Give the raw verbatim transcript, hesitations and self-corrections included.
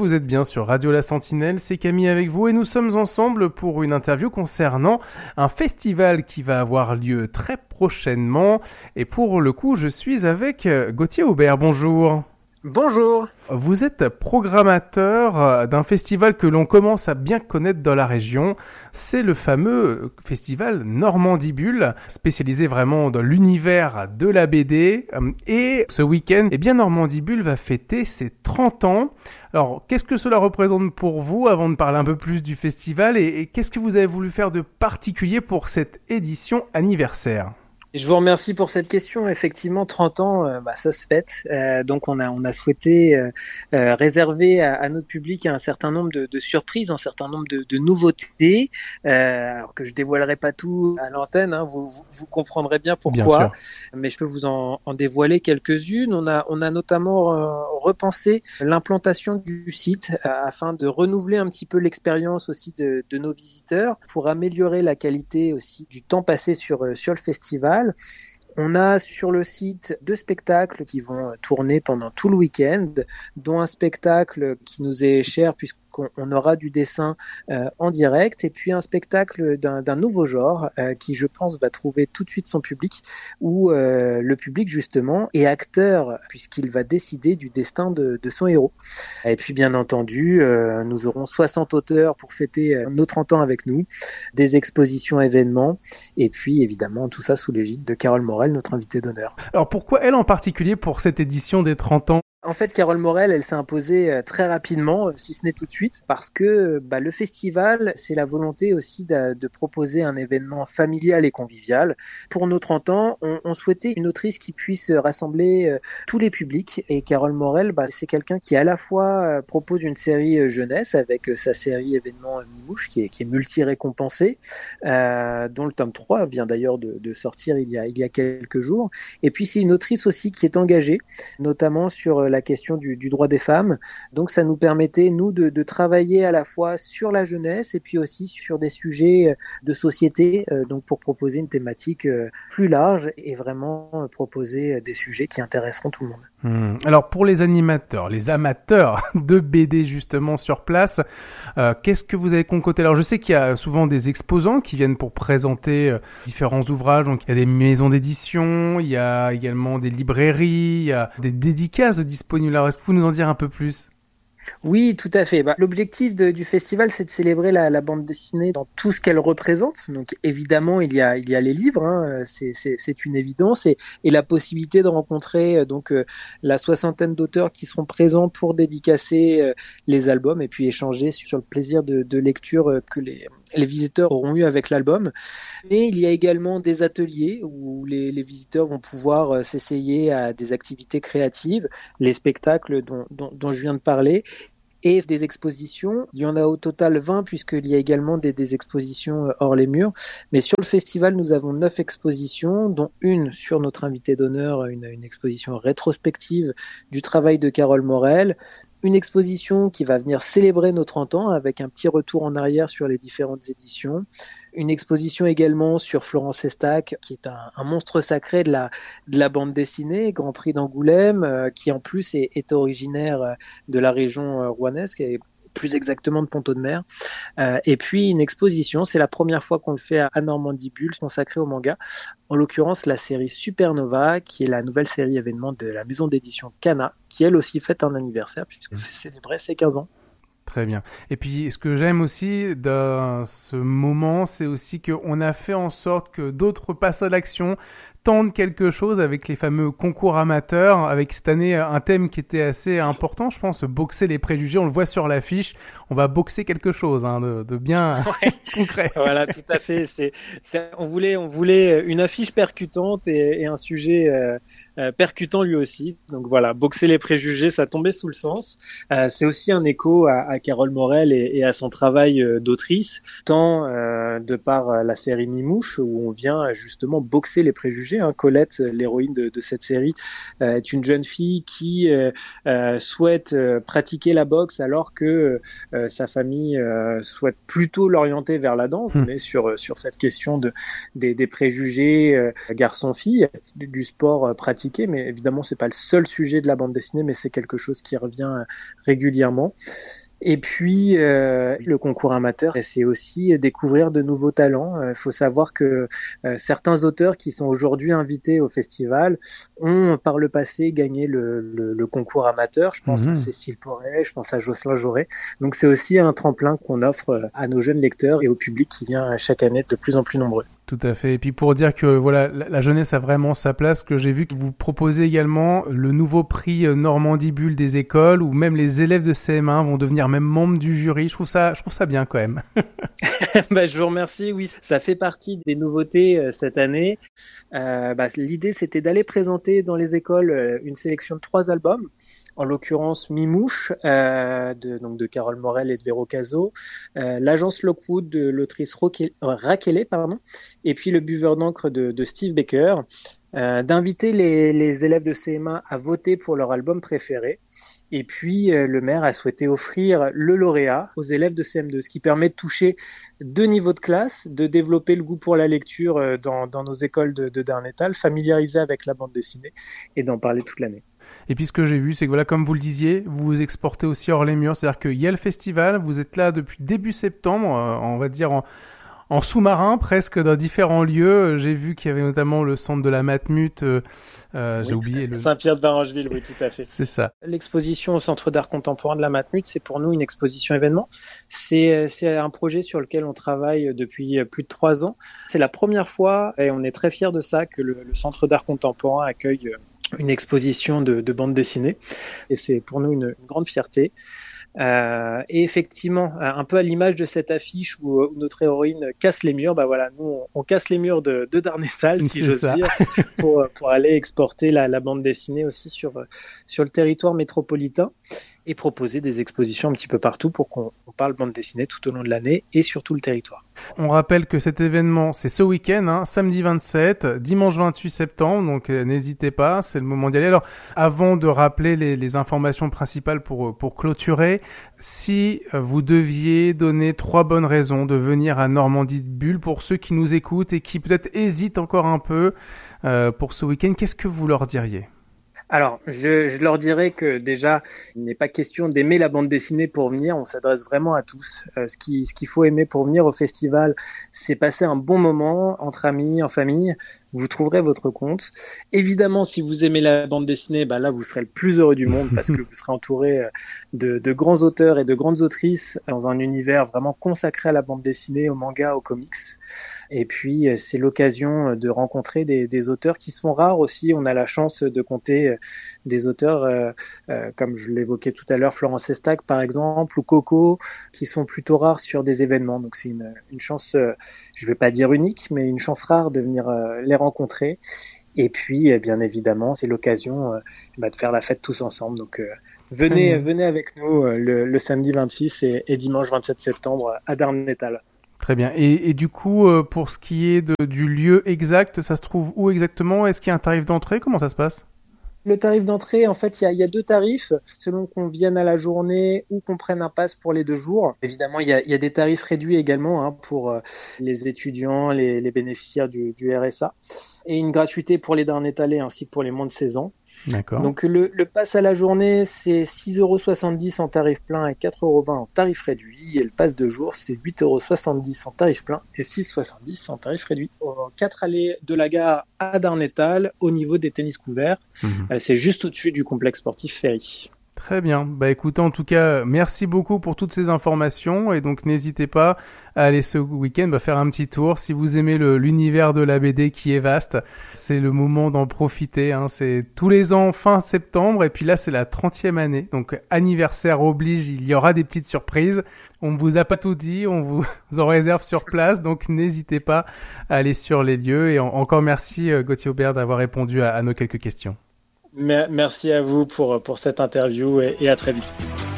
vous êtes bien sur Radio La Sentinelle, c'est Camille avec vous et nous sommes ensemble pour une interview concernant un festival qui va avoir lieu très prochainement. Et pour le coup, je suis avec Gauthier Aubert. Bonjour. Bonjour. Vous êtes programmateur d'un festival que l'on commence à bien connaître dans la région. C'est le fameux festival Normandie Bulle, spécialisé vraiment dans l'univers de la B D. Et ce week-end, eh bien, Normandie Bulle va fêter ses trente ans. Alors, qu'est-ce que cela représente pour vous avant de parler un peu plus du festival et, et qu'est-ce que vous avez voulu faire de particulier pour cette édition anniversaire ? Je vous remercie pour cette question. Effectivement, trente ans, euh, bah, ça se fête. Euh, donc, on a on a souhaité euh, euh, réserver à, à notre public un certain nombre de, de surprises, un certain nombre de, de nouveautés. Euh, alors que je dévoilerai pas tout à l'antenne, hein, vous, vous vous comprendrez bien pourquoi. Bien sûr. Mais je peux vous en, en dévoiler quelques-unes. On a on a notamment euh, repensé l'implantation du site euh, afin de renouveler un petit peu l'expérience aussi de, de nos visiteurs pour améliorer la qualité aussi du temps passé sur sur le festival. On a sur le site deux spectacles qui vont tourner pendant tout le week-end, dont un spectacle qui nous est cher puisqu'on on aura du dessin euh, en direct, et puis un spectacle d'un, d'un nouveau genre euh, qui, je pense, va trouver tout de suite son public, où euh, le public, justement, est acteur puisqu'il va décider du destin de, de son héros. Et puis, bien entendu, euh, nous aurons soixante auteurs pour fêter euh, nos trente ans avec nous, des expositions, événements, et puis, évidemment, tout ça sous l'égide de Carole Morel, notre invitée d'honneur. Alors, pourquoi elle en particulier pour cette édition des trente ans ? En fait, Carole Morel, elle s'est imposée très rapidement, si ce n'est tout de suite, parce que bah, le festival, c'est la volonté aussi de, de proposer un événement familial et convivial. Pour nos trente ans, on, on souhaitait une autrice qui puisse rassembler euh, tous les publics. Et Carole Morel, bah, c'est quelqu'un qui à la fois euh, propose une série euh, jeunesse avec euh, sa série événement euh, Mimouche, qui est, qui est multi-récompensée, euh, dont le tome trois vient d'ailleurs de, de sortir il y a, il y a quelques jours. Et puis c'est une autrice aussi qui est engagée, notamment sur la question du, du droit des femmes. Donc ça nous permettait, nous, de, de travailler à la fois sur la jeunesse et puis aussi sur des sujets de société, euh, donc pour proposer une thématique euh, plus large et vraiment euh, proposer des sujets qui intéresseront tout le monde. Hum. Alors pour les animateurs, les amateurs de B D justement sur place, euh, qu'est-ce que vous avez concocté ? Alors je sais qu'il y a souvent des exposants qui viennent pour présenter euh, différents ouvrages, donc il y a des maisons d'édition, il y a également des librairies, il y a des dédicaces disponibles. Alors est-ce que vous nous en dire un peu plus ? Oui, tout à fait. Bah, l'objectif de, du festival, c'est de célébrer la, la bande dessinée dans tout ce qu'elle représente. Donc, évidemment, il y a, il y a les livres, hein, c'est, c'est, c'est une évidence, et, et la possibilité de rencontrer donc euh, la soixantaine d'auteurs qui seront présents pour dédicacer euh, les albums et puis échanger sur le plaisir de, de lecture euh, que les les visiteurs auront eu avec l'album. Mais il y a également des ateliers où les, les visiteurs vont pouvoir euh, s'essayer à des activités créatives, les spectacles dont, dont, dont je viens de parler, et des expositions. Il y en a au total vingt puisqu'il y a également des, des expositions hors les murs. Mais sur le festival, nous avons neuf expositions, dont une sur notre invité d'honneur, une, une exposition rétrospective du travail de Carole Morel, une exposition qui va venir célébrer nos trente ans avec un petit retour en arrière sur les différentes éditions. Une exposition également sur Florence Estac, qui est un, un monstre sacré de la, de la bande dessinée, Grand Prix d'Angoulême, euh, qui en plus est, est originaire de la région euh, rouennaise, qui est plus exactement de Pont-Audemer. Euh, et puis une exposition, c'est la première fois qu'on le fait à Normandie Bulle, consacrée au manga. En l'occurrence, la série Supernova, qui est la nouvelle série événement de la maison d'édition Kana, qui elle aussi fête un anniversaire, puisqu'on fait célébrer ses quinze ans. Très bien. Et puis, ce que j'aime aussi dans ce moment, c'est aussi qu'on a fait en sorte que d'autres passent à l'action, tentent quelque chose avec les fameux concours amateurs, avec cette année un thème qui était assez important, je pense, boxer les préjugés. On le voit sur l'affiche, on va boxer quelque chose hein, de, de bien ouais. concret. Voilà, tout à fait. C'est, c'est, on voulait, on voulait une affiche percutante et, et un sujet euh, euh, percutant lui aussi. Donc voilà, boxer les préjugés, ça tombait sous le sens. Euh, c'est aussi un écho à, à Carole Morel et, et à son travail euh, d'autrice, tant euh, de par la série Mimouche où on vient justement boxer les préjugés préjugés. Hein. Colette, l'héroïne de, de cette série, euh, est une jeune fille qui euh, euh, souhaite euh, pratiquer la boxe alors que euh, sa famille euh, souhaite plutôt l'orienter vers la danse. Mmh. On est sur sur cette question de des, des préjugés euh, garçon-fille, du sport euh, pratiqué, mais évidemment c'est pas le seul sujet de la bande dessinée, mais c'est quelque chose qui revient euh, régulièrement. Et puis, euh, le concours amateur, c'est aussi découvrir de nouveaux talents. Il euh, faut savoir que euh, certains auteurs qui sont aujourd'hui invités au festival ont, par le passé, gagné le, le, le concours amateur. Je pense mmh. à Cécile Porret, je pense à Jocelyn Jaurès. Donc, c'est aussi un tremplin qu'on offre à nos jeunes lecteurs et au public qui vient chaque année de plus en plus nombreux. Tout à fait. Et puis pour dire que voilà, la jeunesse a vraiment sa place, que j'ai vu que vous proposez également le nouveau prix Normandie Bulle des écoles, où même les élèves de C M un vont devenir même membres du jury. Je trouve ça, je trouve ça bien quand même. bah, je vous remercie. Oui, ça fait partie des nouveautés euh, cette année. Euh, bah, l'idée, c'était d'aller présenter dans les écoles euh, une sélection de trois albums. En l'occurrence Mimouche euh, de donc de Carole Morel et de Véro Cazot, euh, l'agence Lockwood de l'autrice Raquelé, pardon, et puis le buveur d'encre de, de Steve Baker, euh, d'inviter les, les élèves de C M un à voter pour leur album préféré. Et puis euh, le maire a souhaité offrir le lauréat aux élèves de C M deux, ce qui permet de toucher deux niveaux de classe, de développer le goût pour la lecture euh, dans, dans nos écoles de, de Darnétal, familiariser avec la bande dessinée et d'en parler toute l'année. Et puis ce que j'ai vu, c'est que voilà, comme vous le disiez, vous vous exportez aussi hors les murs, c'est-à-dire qu'il y a le festival, vous êtes là depuis début septembre, euh, on va dire en, en sous-marin presque dans différents lieux. J'ai vu qu'il y avait notamment le centre de la Matmut, euh, euh, oui, j'ai oublié le... Saint-Pierre-de-Varengeville, oui, tout à fait. C'est ça. L'exposition au Centre d'art contemporain de la Matmut, c'est pour nous une exposition événement. C'est, c'est un projet sur lequel on travaille depuis plus de trois ans. C'est la première fois, et on est très fiers de ça, que le, le Centre d'art contemporain accueille une exposition de, de bande dessinée, et c'est pour nous une, une grande fierté. Euh, et effectivement, un peu à l'image de cette affiche où, où notre héroïne casse les murs, bah voilà, nous on, on casse les murs de, de Darnétal, si j'ose dire, pour, pour aller exporter la, la bande dessinée aussi sur, sur le territoire métropolitain et proposer des expositions un petit peu partout pour qu'on on parle bande dessinée tout au long de l'année et sur tout le territoire. On rappelle que cet événement, c'est ce week-end, hein, samedi vingt-sept, dimanche vingt-huit septembre, donc euh, n'hésitez pas, c'est le moment d'y aller. Alors, avant de rappeler les, les informations principales pour, pour clôturer, si vous deviez donner trois bonnes raisons de venir à Normandie Bulle pour ceux qui nous écoutent et qui peut-être hésitent encore un peu euh, pour ce week-end, qu'est-ce que vous leur diriez ? Alors, je, je leur dirais que déjà, il n'est pas question d'aimer la bande dessinée pour venir. On s'adresse vraiment à tous. Euh, ce qui, ce qu'il faut aimer pour venir au festival, c'est passer un bon moment entre amis, en famille. Vous trouverez votre compte. Évidemment, si vous aimez la bande dessinée, bah là, vous serez le plus heureux du monde parce que vous serez entouré de, de grands auteurs et de grandes autrices dans un univers vraiment consacré à la bande dessinée, au manga, aux comics. Et puis, c'est l'occasion de rencontrer des, des auteurs qui se font rares aussi. On a la chance de compter des auteurs, euh, euh, comme je l'évoquais tout à l'heure, Florence Estac, par exemple, ou Coco, qui sont plutôt rares sur des événements. Donc, c'est une, une chance, euh, je vais pas dire unique, mais une chance rare de venir euh, les rencontrer. Et puis, bien évidemment, c'est l'occasion euh, bah, de faire la fête tous ensemble. Donc, euh, venez, mmh. venez avec nous euh, le, le samedi vingt-six et, et dimanche vingt-sept septembre à Darnétal. Très bien. Et, et du coup, euh, pour ce qui est de, du lieu exact, ça se trouve où exactement ? Est-ce qu'il y a un tarif d'entrée ? Comment ça se passe ? Le tarif d'entrée, en fait, il y a, il y a deux tarifs, selon qu'on vienne à la journée ou qu'on prenne un pass pour les deux jours. Évidemment, il y a, il y a des tarifs réduits également hein, pour euh, les étudiants, les, les bénéficiaires du, du R S A, et une gratuité pour les Darnétalais ainsi que pour les moins de seize ans. D'accord. Donc le, le pass à la journée, c'est six euros soixante-dix en tarif plein et quatre euros vingt en tarif réduit. Et le pass de jour, c'est huit euros soixante-dix en tarif plein et six euros soixante-dix en tarif réduit. Aux quatre allées de la gare à Darnétal, au niveau des tennis couverts. Mmh. C'est juste au-dessus du complexe sportif Ferry. Très bien. Bah écoutez, en tout cas, merci beaucoup pour toutes ces informations et donc n'hésitez pas à aller ce week-end bah, faire un petit tour. Si vous aimez le, l'univers de la B D qui est vaste, c'est le moment d'en profiter. Hein. C'est tous les ans fin septembre et puis là c'est la trentième année. Donc anniversaire oblige, il y aura des petites surprises. On ne vous a pas tout dit, on vous en réserve sur place, donc n'hésitez pas à aller sur les lieux. Et en, encore merci Gauthier Aubert d'avoir répondu à, à nos quelques questions. Merci à vous pour, pour cette interview et, et à très vite.